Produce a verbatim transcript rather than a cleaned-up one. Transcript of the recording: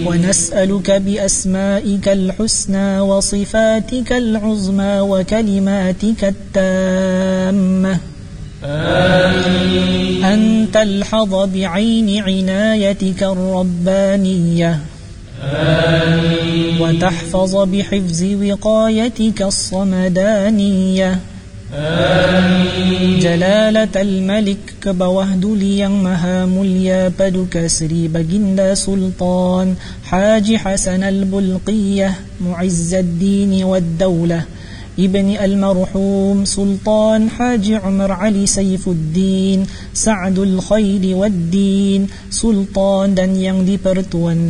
ونسألك بأسمائك الحسنى وصفاتك العظمى وكلماتك التامة آمين. أن تلحظ بعين عنايتك الربانية آمين. وتحفظ بحفظ وقايتك الصمدانية آمين. جلالة الملك كبوهدليا مهامليا بدك سري بجند سلطان حاج حسن البلقية معز الدين والدولة ابن المرحوم سلطان حاج عمر علي سيف الدين سعد الخير والدين سلطان دنيان دي برتوان